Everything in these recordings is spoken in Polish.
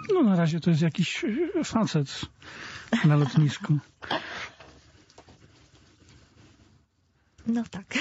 No na razie to jest jakiś facet na lotnisku. No tak.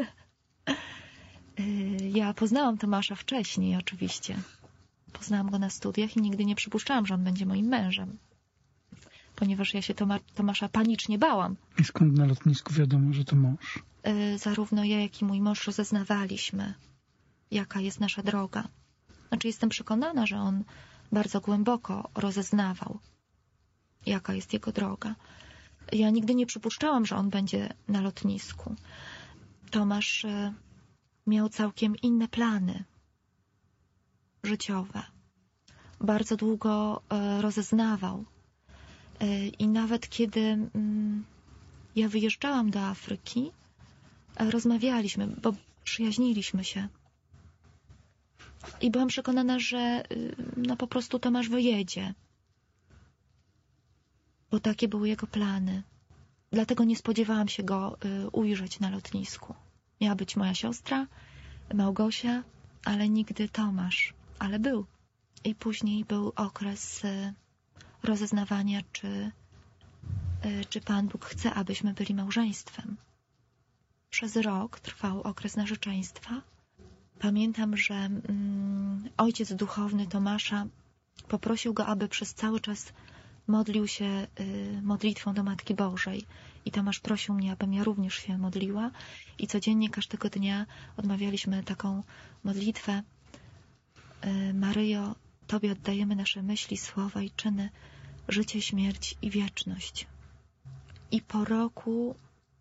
Ja poznałam Tomasza wcześniej oczywiście. Poznałam go na studiach i nigdy nie przypuszczałam, że on będzie moim mężem. Ponieważ ja się Tomasza panicznie bałam. I skąd na lotnisku wiadomo, że to mąż? Zarówno ja, jak i mój mąż rozeznawaliśmy, jaka jest nasza droga. Znaczy jestem przekonana, że on bardzo głęboko rozeznawał, jaka jest jego droga. Ja nigdy nie przypuszczałam, że on będzie na lotnisku. Tomasz miał całkiem inne plany życiowe. Bardzo długo rozeznawał. I nawet kiedy ja wyjeżdżałam do Afryki, rozmawialiśmy, bo przyjaźniliśmy się. I byłam przekonana, że no po prostu Tomasz wyjedzie. Bo takie były jego plany. Dlatego nie spodziewałam się go ujrzeć na lotnisku. Miała być moja siostra, Małgosia, ale nigdy Tomasz. Ale był. I później był okres rozeznawania, czy Pan Bóg chce, abyśmy byli małżeństwem. Przez rok trwał okres narzeczeństwa. Pamiętam, że ojciec duchowny Tomasza poprosił go, aby przez cały czas modlił się modlitwą do Matki Bożej. I Tomasz prosił mnie, abym ja również się modliła. I codziennie, każdego dnia odmawialiśmy taką modlitwę. Maryjo, Tobie oddajemy nasze myśli, słowa i czyny, życie, śmierć i wieczność. I po roku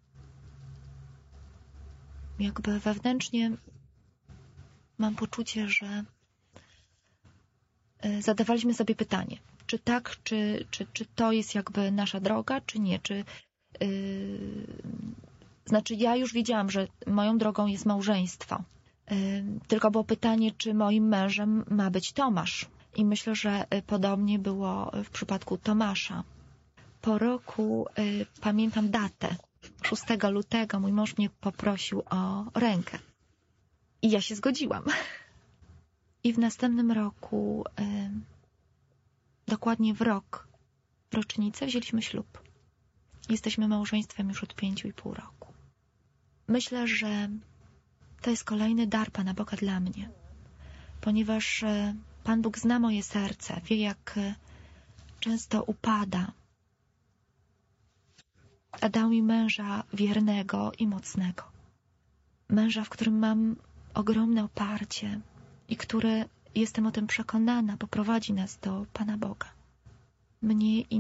jakby wewnętrznie mam poczucie, że zadawaliśmy sobie pytanie, czy tak, czy to jest jakby nasza droga, czy nie, znaczy ja już wiedziałam, że moją drogą jest małżeństwo. Tylko było pytanie, czy moim mężem ma być Tomasz. I myślę, że podobnie było w przypadku Tomasza. Po roku pamiętam datę. 6 lutego mój mąż mnie poprosił o rękę. I ja się zgodziłam. I w następnym roku, dokładnie w rocznicę, wzięliśmy ślub. Jesteśmy małżeństwem już od 5,5 roku. Myślę, że to jest kolejny dar Pana Boga dla mnie. Ponieważ Pan Bóg zna moje serce, wie, jak często upada. A dał mi męża wiernego i mocnego. Męża, w którym mam ogromne oparcie i który, jestem o tym przekonana, poprowadzi nas do Pana Boga. Mnie i